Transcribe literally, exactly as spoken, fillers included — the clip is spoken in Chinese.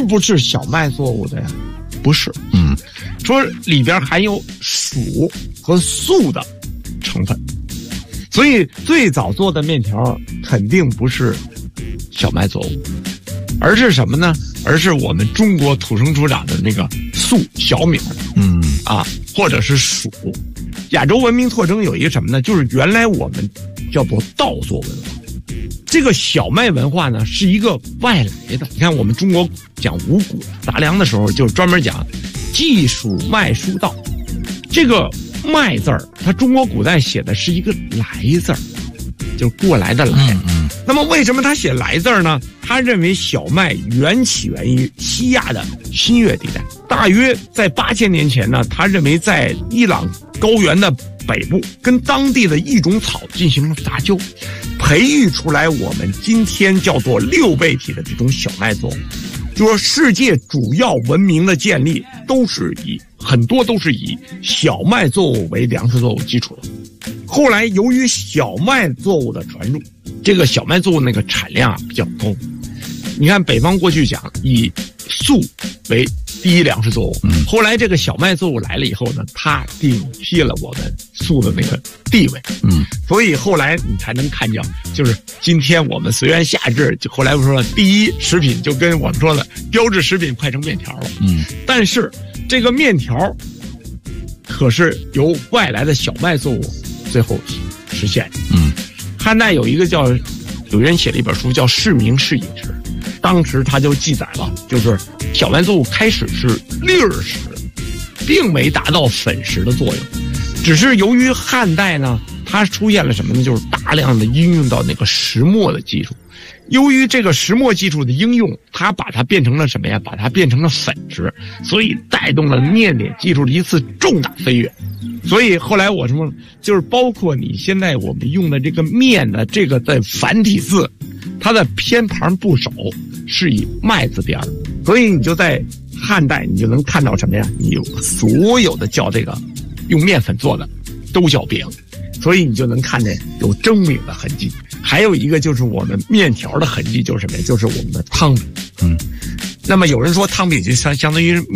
不是小麦作物的呀？不是， 嗯， 说里边含有黍和粟的成分，所以最早做的面条肯定不是小麦作物，而是什么呢？而是我们中国土生土长的那个粟小米， 嗯啊，或者是黍。亚洲文明特征有一个什么呢？就是原来我们叫做稻作文化。这个小麦文化呢，是一个外来的。你看，我们中国讲五谷杂粮的时候，就是专门讲稷黍麦黍稻。这个麦字儿，它中国古代写的是一个来字儿，就是过来的来。 嗯嗯。 那么为什么他写来字儿呢？他认为小麦源起源于西亚的新月地带，大约在八千年前呢，他认为在伊朗高原的北部跟当地的一种草进行了杂交，培育出来我们今天叫做六倍体的这种小麦作物。就说世界主要文明的建立都是以很多都是以小麦作物为粮食作物基础的。后来由于小麦作物的传入，这个小麦作物那个产量啊比较高。你看北方过去讲以粟为第一粮食作物， 嗯， 后来这个小麦作物来了以后呢，它顶替了我们粟的那个地位， 嗯， 所以后来你才能看见，就是今天我们随园夏至，就后来不说了，第一食品就跟我们说的标志食品快成面条了， 嗯， 但是这个面条可是由外来的小麦作物最后实现， 嗯， 汉代有一个叫有人写了一本书叫《市民市饮食》，当时他就记载了，就是小麦作物开始是粒儿食，并没达到粉食的作用，只是由于汉代呢，它出现了什么呢？就是大量的应用到那个石磨的技术。由于这个石磨技术的应用，它把它变成了什么呀？把它变成了粉食，所以带动了面点技术的一次重大飞跃。所以后来我说，就是包括你现在我们用的这个面的这个的繁体字，它的偏旁部首是以麦字边，所以你就在汉代你就能看到什么呀？你有所有的叫这个用面粉做的都叫饼，所以你就能看见有蒸饼的痕迹。还有一个就是我们面条的痕迹，就是什么呀？就是我们的汤饼。 嗯， 那么有人说汤饼就相相当于